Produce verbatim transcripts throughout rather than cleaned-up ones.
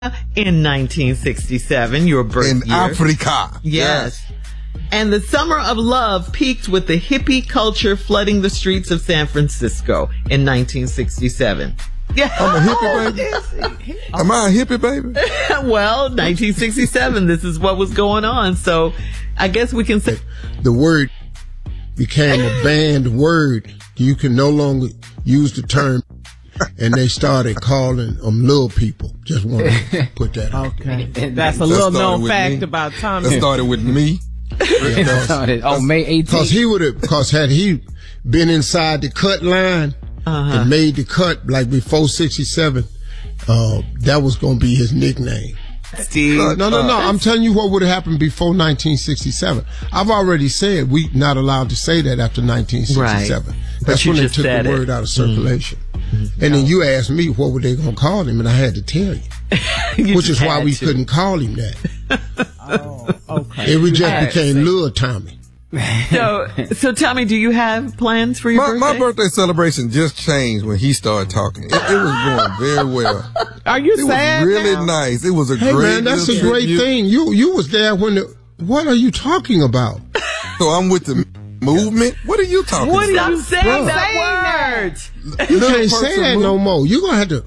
in nineteen sixty-seven, your birth in year. Africa. Yes. yes. And the summer of love peaked with the hippie culture flooding the streets of San Francisco in nineteen sixty-seven. Yeah. I'm a hippie, baby. Am I a hippie, baby? Well, nineteen sixty-seven, this is what was going on. So I guess we can say the word became a banned word. You can no longer use the term. And they started calling them little people. Just want to put that out. Okay. That's a little known fact me. about Tommy. That started with me. Yeah, that started, oh, May eighteenth. Because he would have, because had he been inside the cut line uh-huh. and made the cut like before sixty-seven, uh, that was going to be his nickname. Steve. Uh, no, no, no. I'm telling you what would have happened before nineteen sixty-seven. I've already said we not allowed to say that after nineteen sixty-seven. Right. That's when they took the word out of circulation. Mm-hmm. And then you asked me what were they going to call him, and I had to tell you. you Which is why we to. couldn't call him that. Oh, okay. And we just became Lil Tommy. So, so Tommy, do you have plans for your my, birthday? My birthday celebration just changed when he started talking. It, it was going very well. Are you it sad? It was really now? nice. It was a hey, great. Man, that's a great you, thing. You you was there when the. What are you talking about? So I'm with the movement. What are you talking what about? What are you saying Bro. that word? You can't say that movement. no more. You're gonna have to.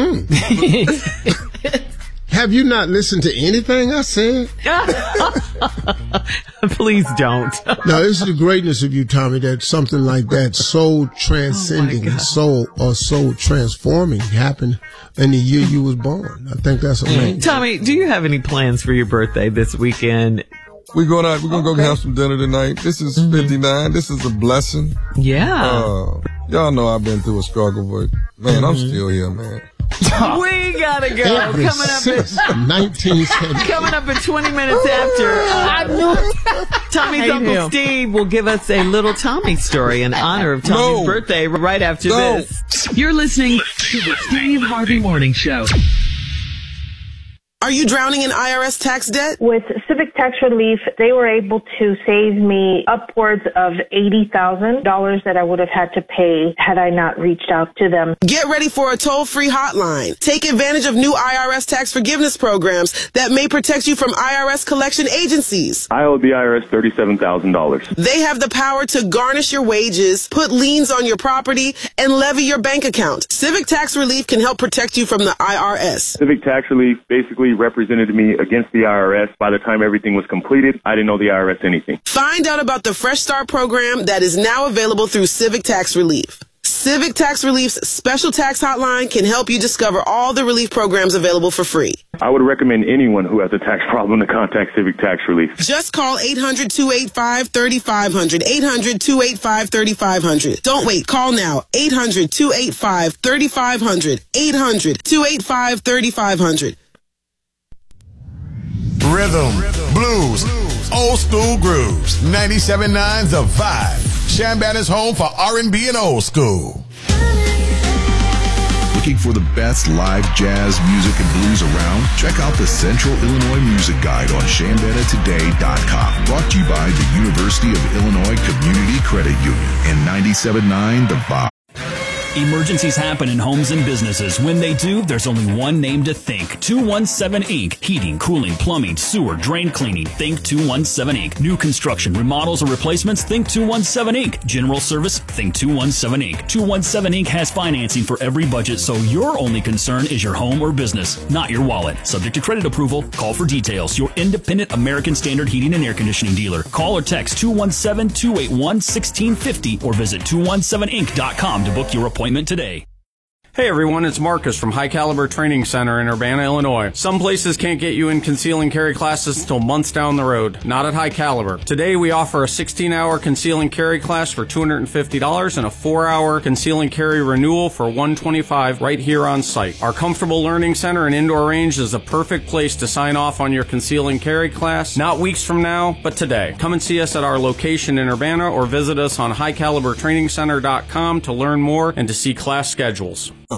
Mm. Have you not listened to anything I said? Please don't. No, this is the greatness of you, Tommy, that something like that so transcending oh and so or so transforming happened in the year you was born. I think that's amazing. Tommy, do you have any plans for your birthday this weekend? We're going out. We're going to okay. go have some dinner tonight. This is mm-hmm. fifty-nine. This is a blessing. Yeah. Uh, y'all know I've been through a struggle, but man, mm-hmm. I'm still here, man. We gotta go. Every coming up at nineteen coming up at twenty minutes after. Uh, Tommy's Uncle him. Steve will give us a little Tommy story in honor of Tommy's no. birthday right after no. this. You're listening to the Steve Harvey Morning Show. Are you drowning in I R S tax debt? With Civic Tax Relief, they were able to save me upwards of eighty thousand dollars that I would have had to pay had I not reached out to them. Get ready for a toll-free hotline. Take advantage of new I R S tax forgiveness programs that may protect you from I R S collection agencies. I owe the I R S thirty-seven thousand dollars. They have the power to garnish your wages, put liens on your property, and levy your bank account. Civic Tax Relief can help protect you from the I R S. Civic Tax Relief basically represented me against the I R S. By the time everything was completed, I didn't know the I R S anything. Find out about the Fresh Start program that is now available through Civic Tax Relief. Civic Tax Relief's special tax hotline can help you discover all the relief programs available for free. I would recommend anyone who has a tax problem to contact Civic Tax Relief. Just call eight hundred, two eight five, three five zero zero. eight hundred, two eight five, three five zero zero. Don't wait. Call now. eight hundred, two eight five, three five zero zero. eight hundred, two eight five, three five zero zero. Rhythm, blues, old school grooves. ninety-seven point nine The Vibe. Shanbana's home for R and B and old school. Looking for the best live jazz music and blues around? Check out the Central Illinois Music Guide on Shambana Today dot com. Brought to you by the University of Illinois Community Credit Union and ninety-seven point nine The Vibe. Emergencies happen in homes and businesses. When they do, there's only one name to think. two one seven Incorporated. Heating, cooling, plumbing, sewer, drain cleaning. Think two one seven Incorporated. New construction, remodels, or replacements? Think two one seven Incorporated. General service? Think two one seven Incorporated. two one seven Incorporated has financing for every budget, so your only concern is your home or business, not your wallet. Subject to credit approval. Call for details. Your independent American Standard Heating and Air Conditioning dealer. Call or text two one seven, two eight one, one six five zero or visit two one seven inc dot com to book your appointment today. Hey everyone, it's Marcus from High Caliber Training Center in Urbana, Illinois. Some places can't get you in conceal and carry classes until months down the road. Not at High Caliber. Today we offer a sixteen hour conceal and carry class for two hundred fifty dollars and a four hour conceal and carry renewal for one hundred twenty-five dollars right here on site. Our comfortable learning center and indoor range is a perfect place to sign off on your conceal and carry class. Not weeks from now, but today. Come and see us at our location in Urbana or visit us on high caliber training center dot com to learn more and to see class schedules.